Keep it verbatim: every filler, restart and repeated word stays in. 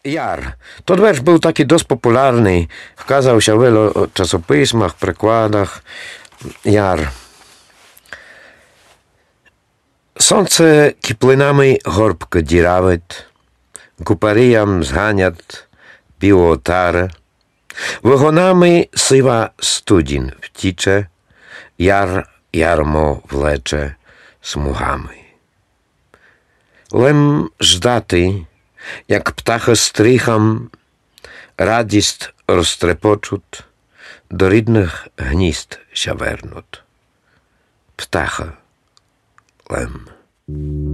Jar. To wiersz był taki dość popularny. Wkazał się w wielu czasopismach, przekładach. Jar. Сонце кіплинами горбко діравить, купаріям зганять півотара, вигонами сива студінь втіче, яр ярмо влече смугами. Лем ждати, як птаха стрихам, радість розтрепочуть, до рідних гнізд ся вернуть. Птаха Лем.